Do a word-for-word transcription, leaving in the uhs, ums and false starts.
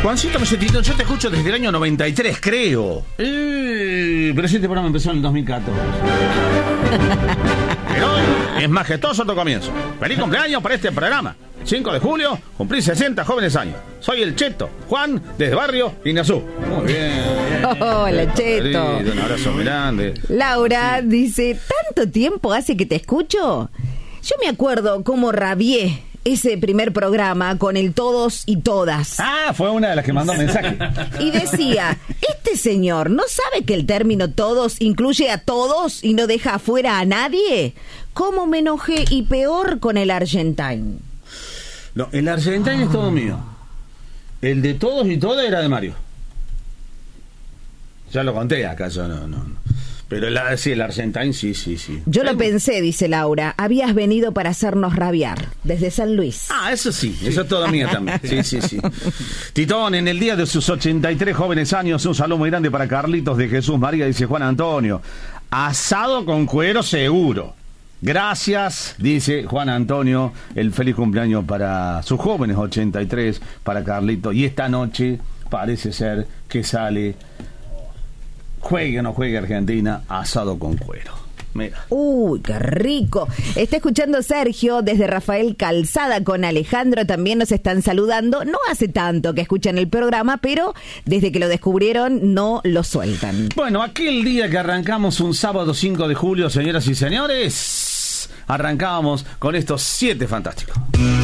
Juancito Mesetito, yo te escucho desde el año noventa y tres, creo. Eh, pero ese programa empezó en el dos mil catorce. Pero hoy es majestuoso tu comienzo. Feliz cumpleaños para este programa. cinco de julio, cumplí sesenta jóvenes años. Soy el Cheto, Juan, desde Barrio Iñazú. Muy bien. bien. Hola, Cheto. Un abrazo grande. Laura sí. dice, ¿tanto tiempo hace que te escucho? Yo me acuerdo cómo rabié ese primer programa con el todos y todas. Ah, fue una de las que mandó mensaje. Y decía, este señor no sabe que el término todos incluye a todos y no deja afuera a nadie. ¿Cómo me enojé? Y peor con el Argentine. No, el Argentine es todo mío. El de todos y todas era de Mario. Ya lo conté acá, yo no, no, no. Pero el, sí, el Argentine, sí, sí, sí. Yo lo pensé, dice Laura. Habías venido para hacernos rabiar, desde San Luis. Ah, eso sí, eso es todo mío también. Sí, sí, sí. Titón, en el día de sus ochenta y tres jóvenes años, un saludo muy grande para Carlitos de Jesús María, dice Juan Antonio. Asado con cuero seguro. Gracias, dice Juan Antonio. El feliz cumpleaños para sus jóvenes ochenta y tres, para Carlitos. Y esta noche parece ser que sale... Juegue o no juegue Argentina, asado con cuero. Mira. Uy, qué rico. Está escuchando Sergio desde Rafael Calzada con Alejandro. También nos están saludando. No hace tanto que escuchan el programa, pero desde que lo descubrieron no lo sueltan. Bueno, aquel día que arrancamos un sábado cinco de julio, señoras y señores, arrancábamos con estos siete fantásticos.